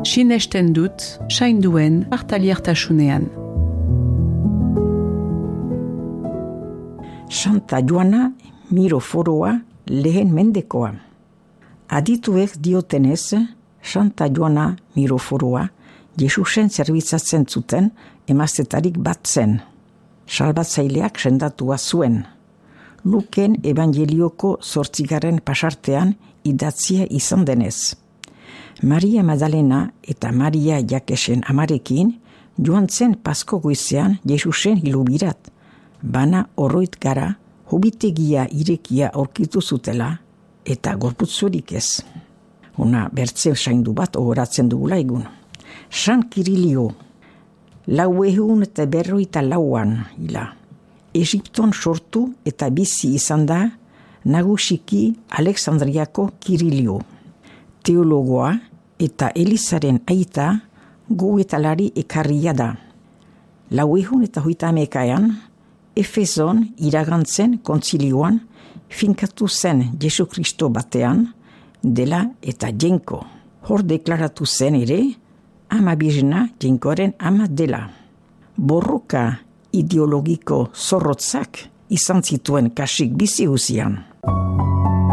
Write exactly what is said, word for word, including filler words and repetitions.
sinesten dut, sainduen partaliertasunean. Santa Joana Miroforoa lehen mendekoa. Adituek diotenez, Santa Joana Miroforoa Jesusen zerbitzatzen zuten emaztetarik bat zen. Salbatzaileak sendatua zuen. Luken evangelioko zortzigaren pasartean idatzia izan denez. Maria Magdalena eta Maria Jakesen amarekin joan zen Pasko goizean Jesusen hilubirat. Bana horroit gara, hobitegia irekia aurkitu zutela eta gorputzurik ez. Una bertze saindu bat ohoratzen dugula egun. San Kirilio, lau ehun eta berroita lauan hila. Egipton sortu eta bizi izan da nagusiki Alexandriako Kirilio. Teologoa eta Elizaren aita goetalari ekarria da. Lau ehun eta hoita hamekaean, Efeson iragantzen kontzilioan finkatu zen Jesu Kristo batean dela eta jenko. Hor deklaratu zen ere, ama bizena jenkoaren ama dela. Borroka ideologiko zorrotzak izan zituen kasik bizi uzian.